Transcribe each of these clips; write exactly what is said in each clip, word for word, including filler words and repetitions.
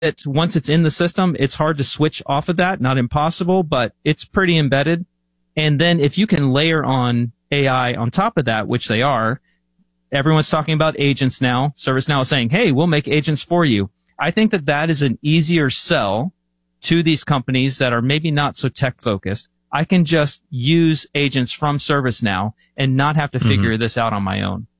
it, once it's in the system, it's hard to switch off of that. Not impossible, but it's pretty embedded. And then if you can layer on A I on top of that, which they are, everyone's talking about agents now. ServiceNow is saying, hey, we'll make agents for you. I think that that is an easier sell to these companies that are maybe not so tech focused. I can just use agents from ServiceNow and not have to figure mm-hmm. this out on my own.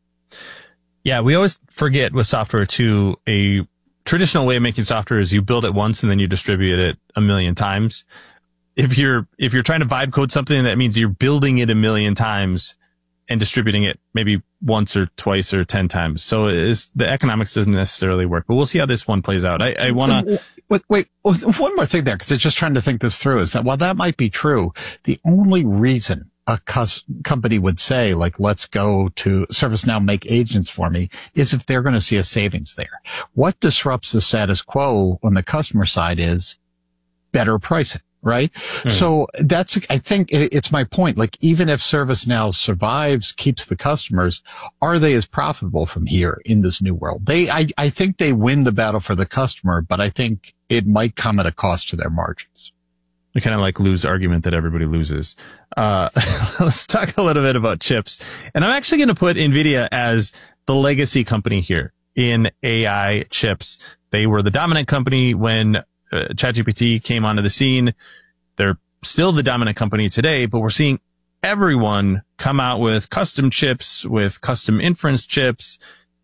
Yeah, we always forget with software too, a traditional way of making software is you build it once and then you distribute it a million times. If you're, if you're trying to vibe code something, that means you're building it a million times and distributing it maybe once or twice or ten times. So it's, the economics doesn't necessarily work, but we'll see how this one plays out. I, I want to... Wait, wait, one more thing there, because I'm just trying to think this through, is that while that might be true, the only reason a cus- company would say, like, let's go to ServiceNow, make agents for me, is if they're going to see a savings there. What disrupts the status quo on the customer side is better pricing. Right. Mm-hmm. So that's, I think it, it's my point. Like, even if ServiceNow survives, keeps the customers, are they as profitable from here in this new world? They, I, I think they win the battle for the customer, but I think it might come at a cost to their margins. We kind of like lose argument that everybody loses. Uh, let's talk a little bit about chips. And I'm actually going to put NVIDIA as the legacy company here in A I chips. They were the dominant company when Uh, ChatGPT came onto the scene. They're still the dominant company today, but we're seeing everyone come out with custom chips, with custom inference chips.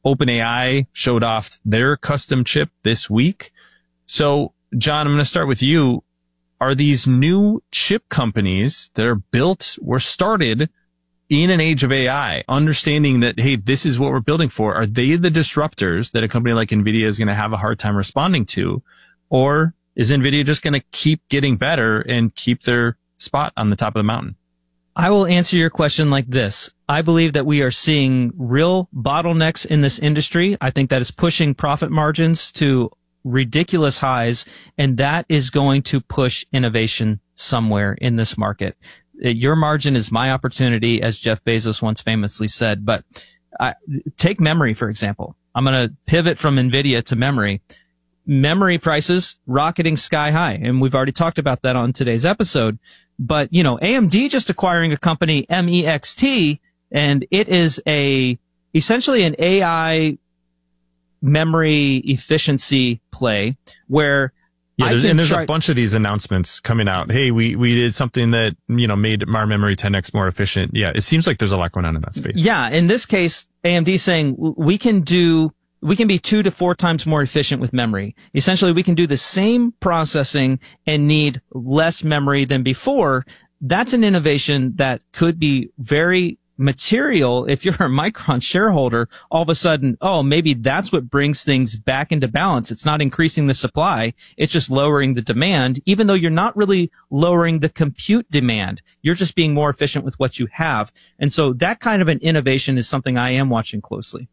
OpenAI showed off their custom chip this week. So, John, I'm going to start with you. Are these new chip companies that are built or started in an age of A I, understanding that, hey, this is what we're building for? Are they the disruptors that a company like NVIDIA is going to have a hard time responding to? Or is NVIDIA just going to keep getting better and keep their spot on the top of the mountain? I will answer your question like this. I believe that we are seeing real bottlenecks in this industry. I think that is pushing profit margins to ridiculous highs, and that is going to push innovation somewhere in this market. Your margin is my opportunity, as Jeff Bezos once famously said. But I, take memory, for example. I'm going to pivot from NVIDIA to memory. Memory prices rocketing sky high. And we've already talked about that on today's episode. But, you know, A M D just acquiring a company, M E X T, and it is a, essentially an A I memory efficiency play where yeah, there's, and there's try- a bunch of these announcements coming out. Hey, we, we did something that, you know, made our memory ten x more efficient. Yeah, it seems like there's a lot going on in that space. Yeah, in this case, A M D saying we can do We can be two to four times more efficient with memory. Essentially, we can do the same processing and need less memory than before. That's an innovation that could be very material. If you're a Micron shareholder, all of a sudden, oh, maybe that's what brings things back into balance. It's not increasing the supply. It's just lowering the demand, even though you're not really lowering the compute demand. You're just being more efficient with what you have. And so that kind of an innovation is something I am watching closely.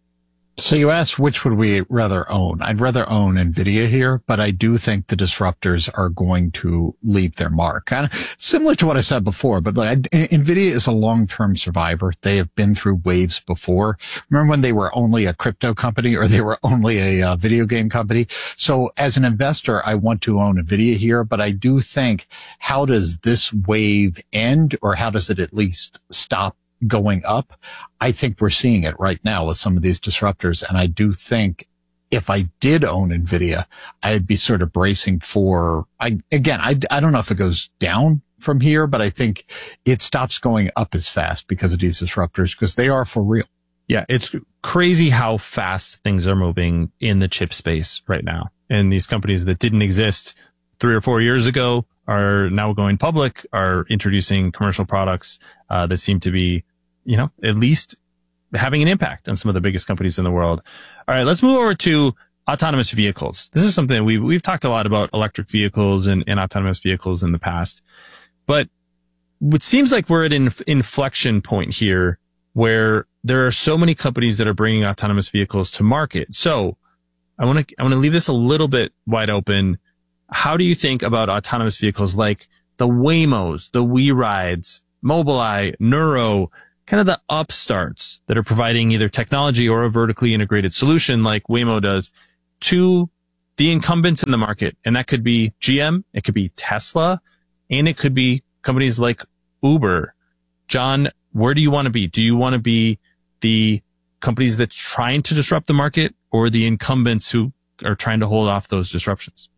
So you asked which would we rather own. I'd rather own NVIDIA here, but I do think the disruptors are going to leave their mark. Kind of similar to what I said before, but like, NVIDIA is a long-term survivor. They have been through waves before. Remember when they were only a crypto company or they were only a uh, video game company? So as an investor, I want to own NVIDIA here, but I do think, how does this wave end, or how does it at least stop going up? I think we're seeing it right now with some of these disruptors. And I do think if I did own NVIDIA, I'd be sort of bracing for, I, again, I, I don't know if it goes down from here, but I think it stops going up as fast because of these disruptors, because they are for real. Yeah, it's crazy how fast things are moving in the chip space right now. And these companies that didn't exist three or four years ago are now going public, are introducing commercial products uh, that seem to be, you know, at least having an impact on some of the biggest companies in the world. All right, let's move over to autonomous vehicles. This is something we've, we've talked a lot about electric vehicles and, and autonomous vehicles in the past. But it seems like we're at an inflection point here where there are so many companies that are bringing autonomous vehicles to market. So I want to, I want to leave this a little bit wide open. How do you think about autonomous vehicles like the Waymos, the WeRides, Mobileye, Nuro, kind of the upstarts that are providing either technology or a vertically integrated solution like Waymo does to the incumbents in the market. And that could be G M, it could be Tesla, and it could be companies like Uber. John, where do you want to be? Do you want to be the companies that's trying to disrupt the market, or the incumbents who are trying to hold off those disruptions?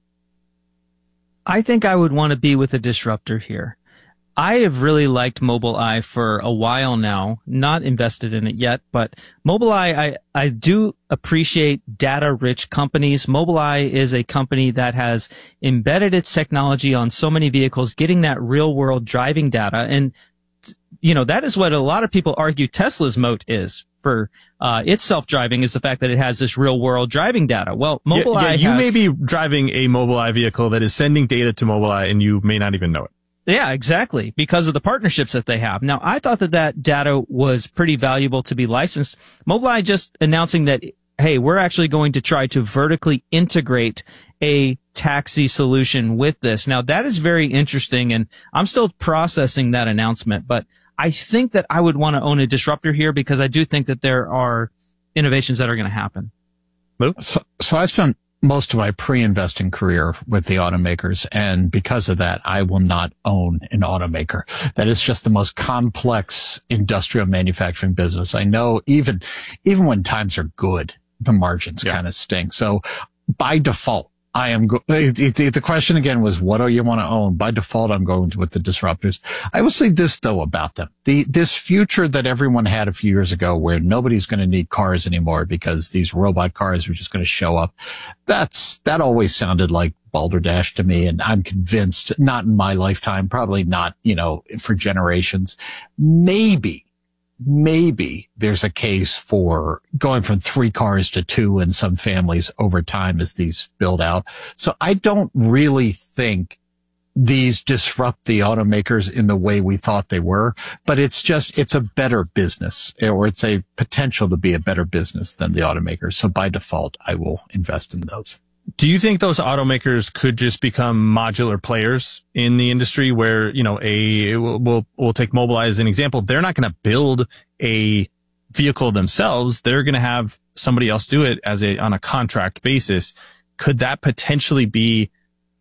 I think I would want to be with a disruptor here. I have really liked Mobileye for a while now, not invested in it yet, but Mobileye, I, I do appreciate data-rich companies. Mobileye is a company that has embedded its technology on so many vehicles, getting that real-world driving data. And, you know, that is what a lot of people argue Tesla's moat is for uh, its self-driving, is the fact that it has this real-world driving data. Well, Mobileye yeah, yeah, you has, may be driving a Mobileye vehicle that is sending data to Mobileye, and you may not even know it. Yeah, exactly. Because of the partnerships that they have. Now, I thought that that data was pretty valuable to be licensed. Mobileye just announcing that, hey, we're actually going to try to vertically integrate a taxi solution with this. Now, that is very interesting, and I'm still processing that announcement, but I think that I would want to own a disruptor here, because I do think that there are innovations that are going to happen. So, so I spent most of my pre-investing career with the automakers, and because of that, I will not own an automaker. That is just the most complex industrial manufacturing business. I know even, even when times are good, the margins yeah. kind of stink. So by default, I am go- the question again was, what do you want to own? By default, I'm going with the disruptors. I will say this though about them. The, this future that everyone had a few years ago, where nobody's going to need cars anymore because these robot cars are just going to show up. That's, that always sounded like balderdash to me. And I'm convinced, not in my lifetime, probably not, you know, for generations. Maybe, maybe there's a case for going from three cars to two in some families over time as these build out. So I don't really think these disrupt the automakers in the way we thought they were, but it's just, it's a better business, or it's a potential to be a better business than the automakers. So by default, I will invest in those. Do you think those automakers could just become modular players in the industry, where, you know, a, we'll, we'll take Mobileye as an example. They're not going to build a vehicle themselves. They're going to have somebody else do it as a, on a contract basis. Could that potentially be,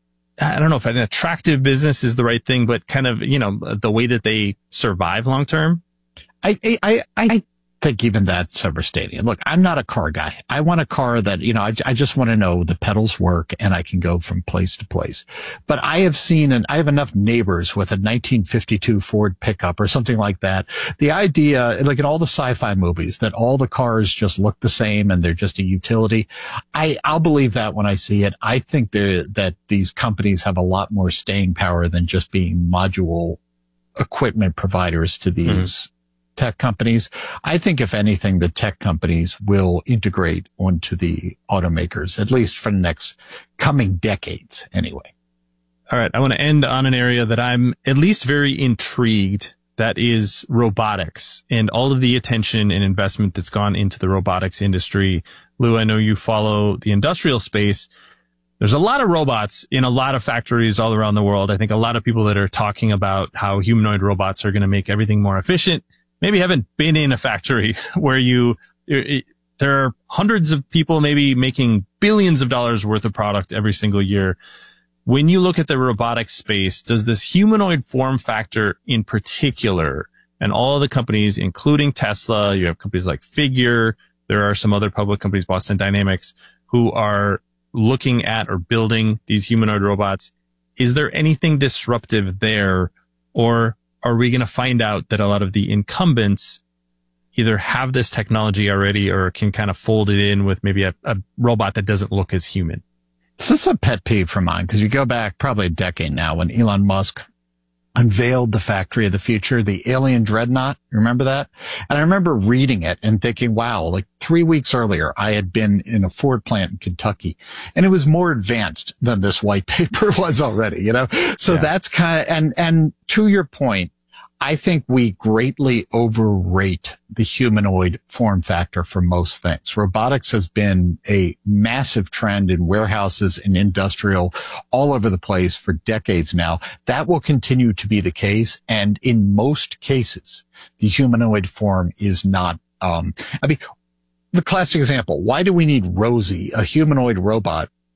I don't know if an attractive business is the right thing, but kind of, you know, the way that they survive long term? I, I, I think even that's overstating. Look, I'm not a car guy. I want a car that, you know, I, I just want to know the pedals work and I can go from place to place. But I have seen, and I have enough neighbors with a nineteen fifty-two Ford pickup or something like that. The idea, like in all the sci-fi movies, that all the cars just look the same and they're just a utility. I, I'll believe that when I see it. I think that these companies have a lot more staying power than just being module equipment providers to these mm-hmm. tech companies. I think if anything, the tech companies will integrate onto the automakers, at least for the next coming decades anyway. All right. I want to end on an area that I'm at least very intrigued. That is robotics and all of the attention and investment that's gone into the robotics industry. Lou, I know you follow the industrial space. There's a lot of robots in a lot of factories all around the world. I think a lot of people that are talking about how humanoid robots are going to make everything more efficient maybe haven't been in a factory where you, it, there are hundreds of people maybe making billions of dollars worth of product every single year. When you look at the robotics space, does this humanoid form factor in particular, and all of the companies, including Tesla, you have companies like Figure, there are some other public companies, Boston Dynamics, who are looking at or building these humanoid robots. Is there anything disruptive there, or are we going to find out that a lot of the incumbents either have this technology already or can kind of fold it in with maybe a, a robot that doesn't look as human? This is a pet peeve for mine, because you go back probably a decade now when Elon Musk unveiled the factory of the future, the Alien Dreadnought. Remember that? And I remember reading it and thinking, wow, like three weeks earlier, I had been in a Ford plant in Kentucky, and it was more advanced than this white paper was already, you know? So yeah. That's kind of, and, and to your point, I think we greatly overrate the humanoid form factor for most things. Robotics has been a massive trend in warehouses and industrial all over the place for decades now. That will continue to be the case. And in most cases, the humanoid form is not, um, I mean, the classic example, why do we need Rosie, a humanoid robot,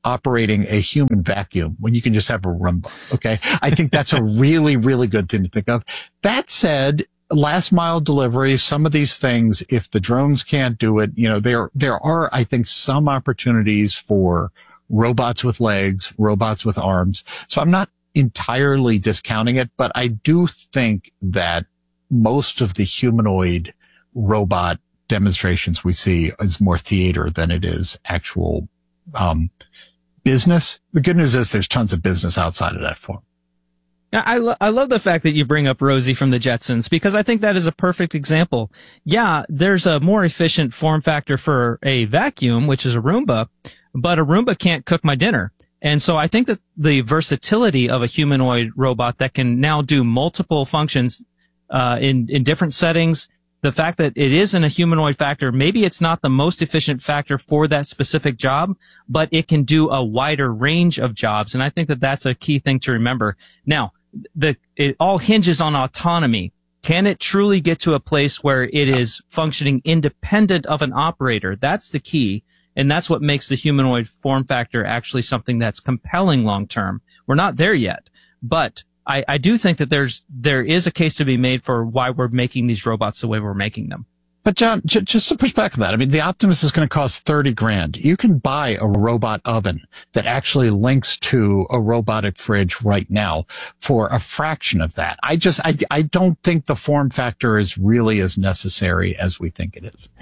operating a human vacuum when you can just have a Roomba. Okay. I think that's a really, really good thing to think of. That said, last mile delivery, some of these things, if the drones can't do it, you know, there, there are, I think, some opportunities for robots with legs, robots with arms. So I'm not entirely discounting it, but I do think that most of the humanoid robot demonstrations we see is more theater than it is actual, um, business. The good news is there's tons of business outside of that form. Yeah, I, lo- I love the fact that you bring up Rosie from the Jetsons, because I think that is a perfect example. Yeah, there's a more efficient form factor for a vacuum, which is a Roomba, but a Roomba can't cook my dinner. And so I think that the versatility of a humanoid robot that can now do multiple functions uh in, in different settings, the fact that it isn't a humanoid factor, maybe it's not the most efficient factor for that specific job, but it can do a wider range of jobs. And I think that that's a key thing to remember. Now, the it all hinges on autonomy. Can it truly get to a place where it is functioning independent of an operator? That's the key. And that's what makes the humanoid form factor actually something that's compelling long term. We're not there yet, but I, I do think that there's there is a case to be made for why we're making these robots the way we're making them. But John, j- just to push back on that, I mean, the Optimus is going to cost thirty grand. You can buy a robot oven that actually links to a robotic fridge right now for a fraction of that. I just, I, I don't think the form factor is really as necessary as we think it is.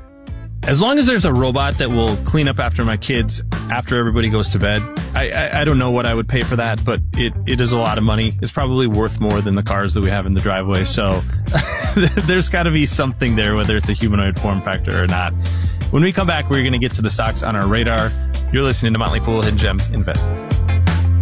As long as there's a robot that will clean up after my kids after everybody goes to bed, I, I, I don't know what I would pay for that, but it, it is a lot of money. It's probably worth more than the cars that we have in the driveway. So there's got to be something there, whether it's a humanoid form factor or not. When we come back, we're going to get to the stocks on our radar. You're listening to Motley Fool Hidden Gems Investing.